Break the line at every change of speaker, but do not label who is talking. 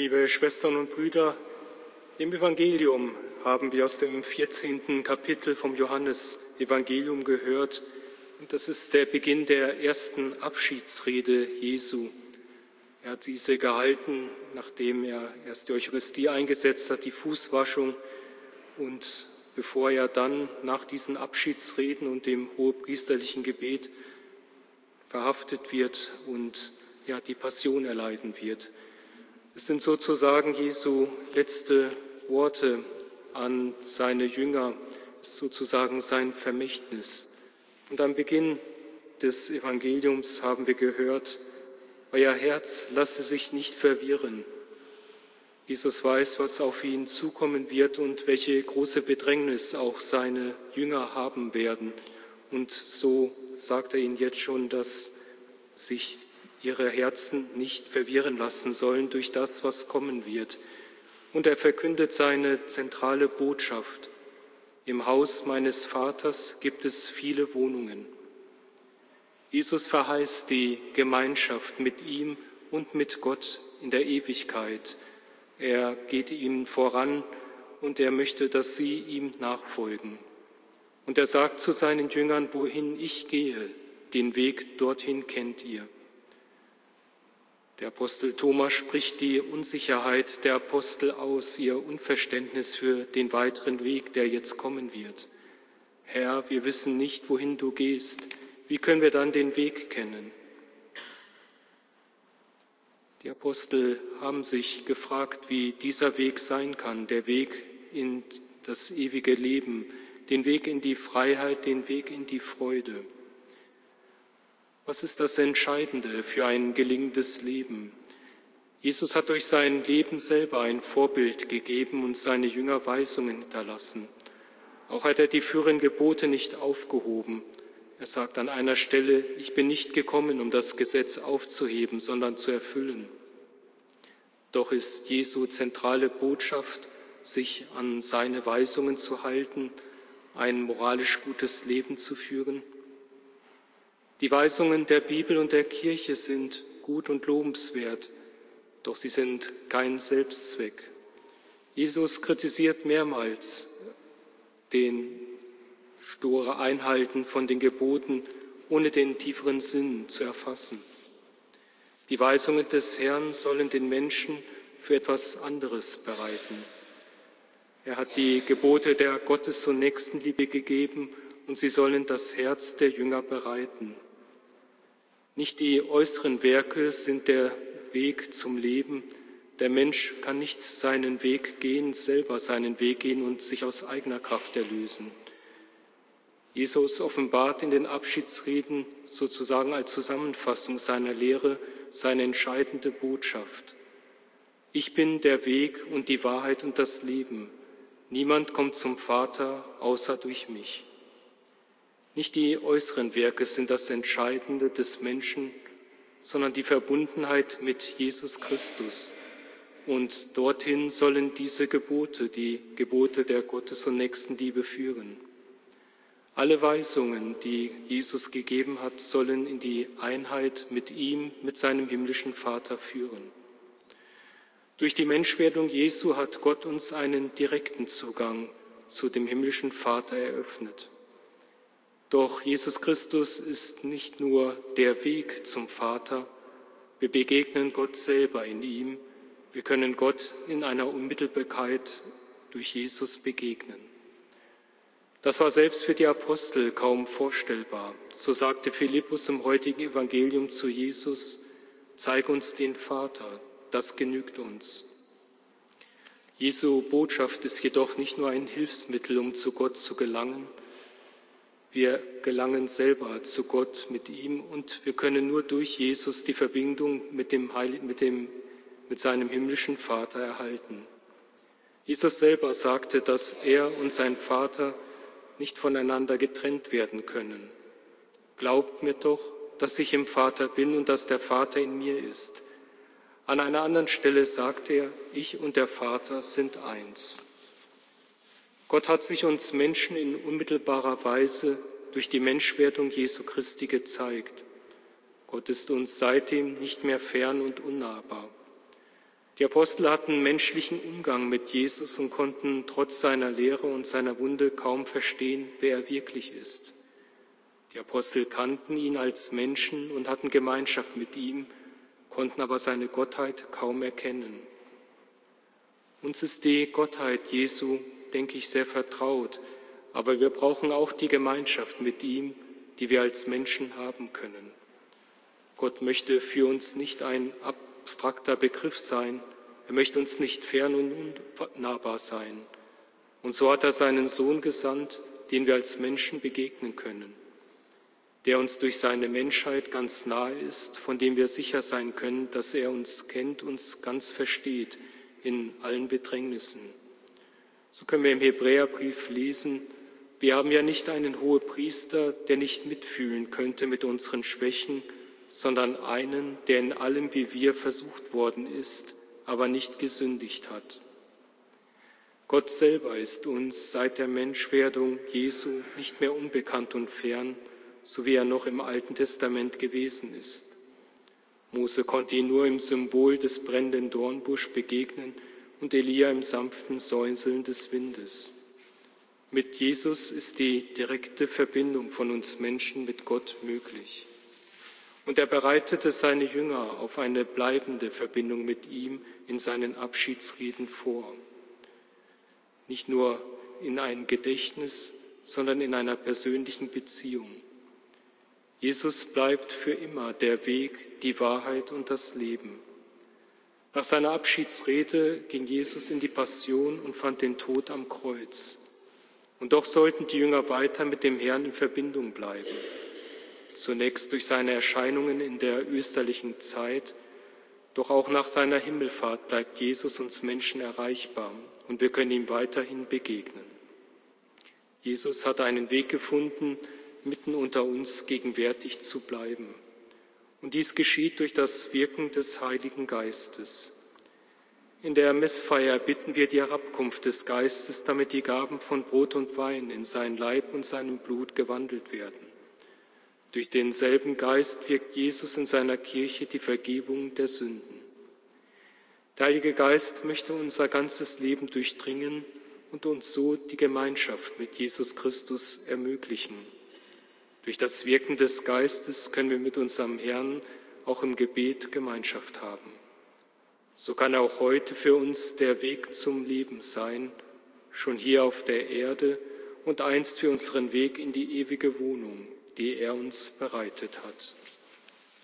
Liebe Schwestern und Brüder, im Evangelium haben wir aus dem 14. Kapitel vom Johannesevangelium gehört. Und das ist der Beginn der ersten Abschiedsrede Jesu. Er hat diese gehalten, nachdem er erst die Eucharistie eingesetzt hat, die Fußwaschung. Und bevor er dann nach diesen Abschiedsreden und dem hohepriesterlichen Gebet verhaftet wird und die Passion erleiden wird. Es sind sozusagen Jesu letzte Worte an seine Jünger, es ist sozusagen sein Vermächtnis. Und am Beginn des Evangeliums haben wir gehört, euer Herz lasse sich nicht verwirren. Jesus weiß, was auf ihn zukommen wird und welche große Bedrängnis auch seine Jünger haben werden. Und so sagt er ihnen jetzt schon, dass sich ihre Herzen nicht verwirren lassen sollen durch das, was kommen wird. Und er verkündet seine zentrale Botschaft. Im Haus meines Vaters gibt es viele Wohnungen. Jesus verheißt die Gemeinschaft mit ihm und mit Gott in der Ewigkeit. Er geht ihnen voran und er möchte, dass sie ihm nachfolgen. Und er sagt zu seinen Jüngern, wohin ich gehe, den Weg dorthin kennt ihr. Der Apostel Thomas spricht die Unsicherheit der Apostel aus, ihr Unverständnis für den weiteren Weg, der jetzt kommen wird. Herr, wir wissen nicht, wohin du gehst. Wie können wir dann den Weg kennen? Die Apostel haben sich gefragt, wie dieser Weg sein kann, der Weg in das ewige Leben, den Weg in die Freiheit, den Weg in die Freude. Was ist das Entscheidende für ein gelingendes Leben? Jesus hat durch sein Leben selber ein Vorbild gegeben und seine Jünger Weisungen hinterlassen. Auch hat er die führenden Gebote nicht aufgehoben. Er sagt an einer Stelle, ich bin nicht gekommen, um das Gesetz aufzuheben, sondern zu erfüllen. Doch ist Jesu zentrale Botschaft, sich an seine Weisungen zu halten, ein moralisch gutes Leben zu führen. Die Weisungen der Bibel und der Kirche sind gut und lobenswert, doch sie sind kein Selbstzweck. Jesus kritisiert mehrmals den sture Einhalten von den Geboten, ohne den tieferen Sinn zu erfassen. Die Weisungen des Herrn sollen den Menschen für etwas anderes bereiten. Er hat die Gebote der Gottes- und Nächstenliebe gegeben und sie sollen das Herz der Jünger bereiten. Nicht die äußeren Werke sind der Weg zum Leben. Der Mensch kann nicht seinen Weg gehen, selber seinen Weg gehen und sich aus eigener Kraft erlösen. Jesus offenbart in den Abschiedsreden sozusagen als Zusammenfassung seiner Lehre seine entscheidende Botschaft. Ich bin der Weg und die Wahrheit und das Leben. Niemand kommt zum Vater außer durch mich. Nicht die äußeren Werke sind das Entscheidende des Menschen, sondern die Verbundenheit mit Jesus Christus. Und dorthin sollen diese Gebote, die Gebote der Gottes- und Nächstenliebe führen. Alle Weisungen, die Jesus gegeben hat, sollen in die Einheit mit ihm, mit seinem himmlischen Vater führen. Durch die Menschwerdung Jesu hat Gott uns einen direkten Zugang zu dem himmlischen Vater eröffnet. Doch Jesus Christus ist nicht nur der Weg zum Vater, wir begegnen Gott selber in ihm, wir können Gott in einer Unmittelbarkeit durch Jesus begegnen. Das war selbst für die Apostel kaum vorstellbar. So sagte Philippus im heutigen Evangelium zu Jesus, zeig uns den Vater, das genügt uns. Jesu Botschaft ist jedoch nicht nur ein Hilfsmittel, um zu Gott zu gelangen. Wir gelangen selber zu Gott mit ihm und wir können nur durch Jesus die Verbindung mit seinem himmlischen Vater erhalten. Jesus selber sagte, dass er und sein Vater nicht voneinander getrennt werden können. Glaubt mir doch, dass ich im Vater bin und dass der Vater in mir ist. An einer anderen Stelle sagt er, ich und der Vater sind eins. Gott hat sich uns Menschen in unmittelbarer Weise durch die Menschwerdung Jesu Christi gezeigt. Gott ist uns seitdem nicht mehr fern und unnahbar. Die Apostel hatten menschlichen Umgang mit Jesus und konnten trotz seiner Lehre und seiner Wunde kaum verstehen, wer er wirklich ist. Die Apostel kannten ihn als Menschen und hatten Gemeinschaft mit ihm, konnten aber seine Gottheit kaum erkennen. Uns ist die Gottheit Jesu, denke ich, sehr vertraut, aber wir brauchen auch die Gemeinschaft mit ihm, die wir als Menschen haben können. Gott möchte für uns nicht ein abstrakter Begriff sein, er möchte uns nicht fern und unnahbar sein. Und so hat er seinen Sohn gesandt, den wir als Menschen begegnen können, der uns durch seine Menschheit ganz nahe ist, von dem wir sicher sein können, dass er uns kennt, uns ganz versteht in allen Bedrängnissen. So können wir im Hebräerbrief lesen, wir haben ja nicht einen Hohepriester, der nicht mitfühlen könnte mit unseren Schwächen, sondern einen, der in allem wie wir versucht worden ist, aber nicht gesündigt hat. Gott selber ist uns seit der Menschwerdung Jesu nicht mehr unbekannt und fern, so wie er noch im Alten Testament gewesen ist. Mose konnte ihn nur im Symbol des brennenden Dornbusch begegnen und Elia im sanften Säuseln des Windes. Mit Jesus ist die direkte Verbindung von uns Menschen mit Gott möglich. Und er bereitete seine Jünger auf eine bleibende Verbindung mit ihm in seinen Abschiedsreden vor. Nicht nur in einem Gedächtnis, sondern in einer persönlichen Beziehung. Jesus bleibt für immer der Weg, die Wahrheit und das Leben. Nach seiner Abschiedsrede ging Jesus in die Passion und fand den Tod am Kreuz. Und doch sollten die Jünger weiter mit dem Herrn in Verbindung bleiben. Zunächst durch seine Erscheinungen in der österlichen Zeit, doch auch nach seiner Himmelfahrt bleibt Jesus uns Menschen erreichbar und wir können ihm weiterhin begegnen. Jesus hat einen Weg gefunden, mitten unter uns gegenwärtig zu bleiben. Und dies geschieht durch das Wirken des Heiligen Geistes. In der Messfeier bitten wir die Herabkunft des Geistes, damit die Gaben von Brot und Wein in sein Leib und seinem Blut gewandelt werden. Durch denselben Geist wirkt Jesus in seiner Kirche die Vergebung der Sünden. Der Heilige Geist möchte unser ganzes Leben durchdringen und uns so die Gemeinschaft mit Jesus Christus ermöglichen. Durch das Wirken des Geistes können wir mit unserem Herrn auch im Gebet Gemeinschaft haben. So kann er auch heute für uns der Weg zum Leben sein, schon hier auf der Erde und einst für unseren Weg in die ewige Wohnung, die er uns bereitet hat.